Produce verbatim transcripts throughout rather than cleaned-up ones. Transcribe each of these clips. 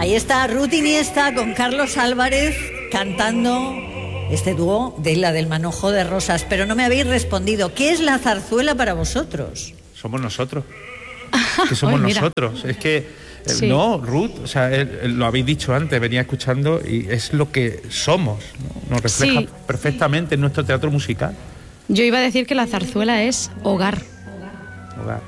Ahí está Ruth Iniesta con Carlos Álvarez cantando este dúo de La del manojo de rosas. Pero no me habéis respondido. ¿Qué es la zarzuela para vosotros? Somos nosotros. Es que somos Ay, nosotros. Es que, eh, Sí. no, Ruth, o sea, eh, eh, lo habéis dicho antes, venía escuchando y es lo que somos, ¿no? Nos refleja Sí. perfectamente en nuestro teatro musical. Yo iba a decir que la zarzuela es hogar. Hogar.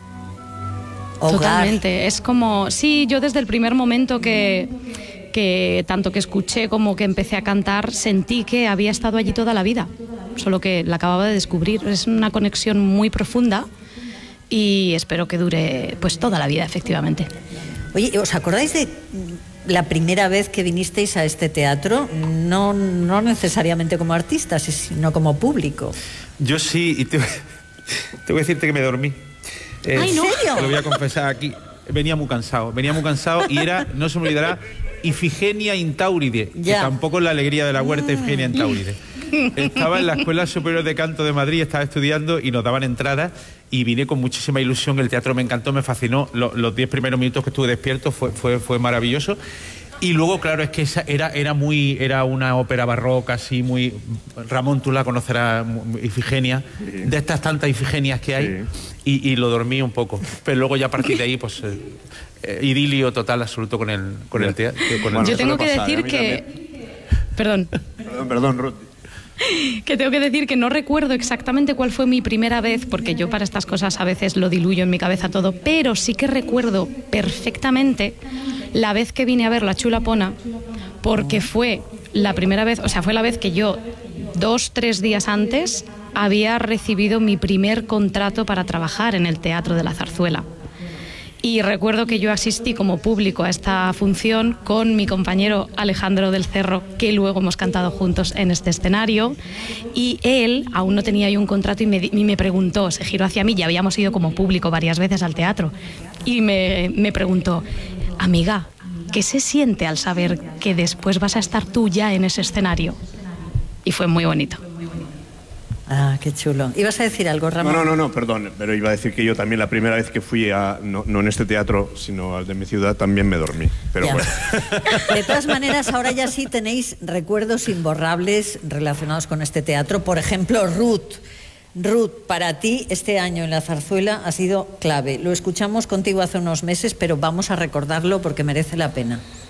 Hogar. Totalmente. Es como, sí, yo desde el primer momento que, que tanto que escuché como que empecé a cantar, sentí que había estado allí toda la vida, solo que la acababa de descubrir. Es una conexión muy profunda y espero que dure pues toda la vida, efectivamente. Oye, ¿os acordáis de la primera vez que vinisteis a este teatro? No, no necesariamente como artistas, sino como público. Yo sí, y te, te voy a decirte que me dormí. Eh, Ay, no. ¿En serio? Te lo voy a confesar aquí. Venía muy cansado, venía muy cansado y era, no se me olvidará, Ifigenia Intauride, Ya. que tampoco es la alegría de la huerta, Ifigenia Intauride. Estaba en la Escuela Superior de Canto de Madrid, estaba estudiando y nos daban entradas y vine con muchísima ilusión. El teatro me encantó, me fascinó. Lo- los diez primeros minutos que estuve despierto fue, fue, fue maravilloso. Y luego, claro, es que esa era, era muy, era una ópera barroca, así muy. Ramón, tú la conocerás, mu- Ifigenia, de estas tantas Ifigenias que hay, y, y lo dormí un poco. Pero luego ya a partir de ahí, pues eh, eh, idilio total absoluto con el, con el teatro. Bueno, Yo eso tengo le que pasa, decir a mí que... Perdón. Perdón, perdón, Ruth. Que tengo que decir que no recuerdo exactamente cuál fue mi primera vez, porque yo para estas cosas a veces lo diluyo en mi cabeza todo, pero sí que recuerdo perfectamente la vez que vine a ver La Chula Pona, porque fue la primera vez, o sea, fue la vez que yo, dos, tres días antes, había recibido mi primer contrato para trabajar en el Teatro de la Zarzuela. Y recuerdo que yo asistí como público a esta función con mi compañero Alejandro del Cerro, que luego hemos cantado juntos en este escenario. Y él aún no tenía ahí un contrato y me, di- y me preguntó, se giró hacia mí, ya habíamos ido como público varias veces al teatro, y me, me preguntó, amiga, ¿qué se siente al saber que después vas a estar tú ya en ese escenario? Y fue muy bonito. Ah, qué chulo. ¿Ibas a decir algo, No, Ramón? no, no, no, perdón, pero iba a decir que yo también la primera vez que fui a, no, no en este teatro, sino al de mi ciudad, también me dormí. Pero Ya. bueno. De todas maneras, ahora ya sí tenéis recuerdos imborrables relacionados con este teatro. Por ejemplo, Ruth. Ruth, para ti este año en la zarzuela ha sido clave. Lo escuchamos contigo hace unos meses, pero vamos a recordarlo porque merece la pena.